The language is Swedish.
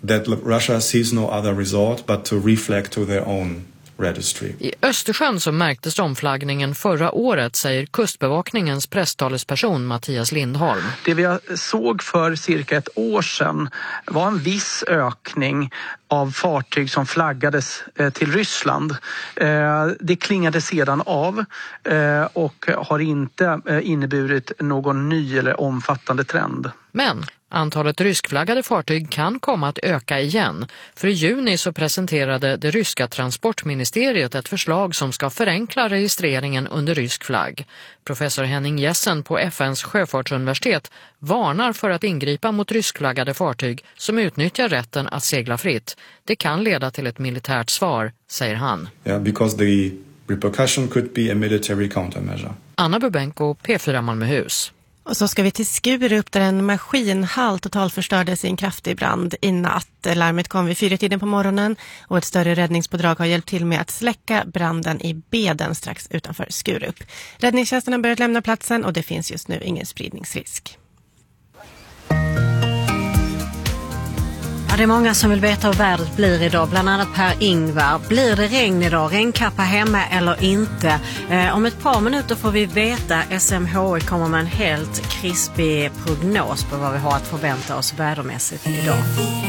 that Russia sees no other resort but to reflag to their own registry. I Östersjön så märktes omflaggningen förra året, säger Kustbevakningens presstalesperson Mattias Lindholm. Det vi såg för cirka ett år sedan var en viss ökning av fartyg som flaggades till Ryssland. Det klingade sedan av och har inte inneburit någon ny eller omfattande trend. Men antalet ryskflaggade fartyg kan komma att öka igen. För i juni så presenterade det ryska transportministeriet ett förslag som ska förenkla registreringen under rysk flagg. Professor Henning Jessen på FNs sjöfartsuniversitet varnar för att ingripa mot ryskflaggade fartyg som utnyttjar rätten att segla fritt. Det kan leda till ett militärt svar, säger han. Yeah, because the repercussion could be a military countermeasure. Anna Bubenko, P4 Malmöhus. Och så ska vi till Skurup där en maskinhall totalförstördes i en kraftig brand i natt. Larmet kom vid 4-tiden på morgonen och ett större räddningspådrag har hjälpt till med att släcka branden i Beden strax utanför Skurup. Räddningstjänsten har börjat lämna platsen och det finns just nu ingen spridningsrisk. Ja, det är många som vill veta hur vädret blir idag, bland annat Per-Ingvar. Blir det regn idag, regnkappa hemma eller inte? Om ett par minuter får vi veta. SMHI kommer med en helt krispig prognos på vad vi har att förvänta oss vädermässigt idag.